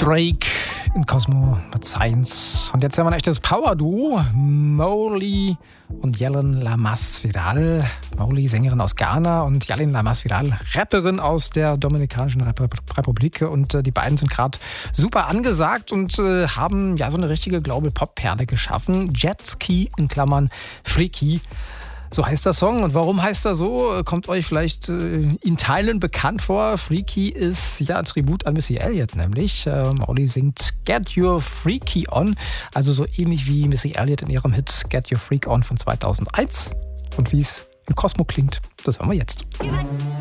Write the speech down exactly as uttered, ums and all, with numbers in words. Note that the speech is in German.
Drake in Cosmo mit Science. Und jetzt haben wir ein echtes Power-Duo. Moly und Yellen Lamasvidal. Moly, Sängerin aus Ghana, und Yellen Lamasvidal, Rapperin aus der Dominikanischen Republik. Und äh, die beiden sind gerade super angesagt und äh, haben ja so eine richtige Global-Pop-Perle geschaffen. Jetski in Klammern Freaky. So heißt der Song. Und warum heißt er so? Kommt euch vielleicht äh, in Teilen bekannt vor. Freaky ist ja Tribut an Missy Elliott nämlich. Äh, Moly singt Get Your Freaky On. Also so ähnlich wie Missy Elliott in ihrem Hit Get Your Freak On von zweitausendeins. Und wie es in Cosmo klingt, das hören wir jetzt.